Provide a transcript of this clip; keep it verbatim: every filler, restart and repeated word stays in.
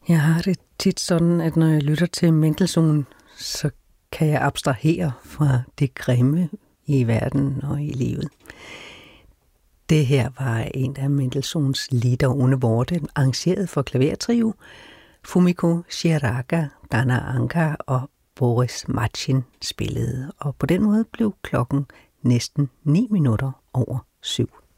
Jeg har det tit sådan, at når jeg lytter til Mendelssohn, så kan jeg abstrahere fra det grimme i verden og i livet. Det her var en af Mendelssohns lieder ohne Worte, arrangeret for klavertrio. Fumiko Shieraga, Dana Anka og Boris Matschin spillede, og på den måde blev klokken næsten ni minutter over syv.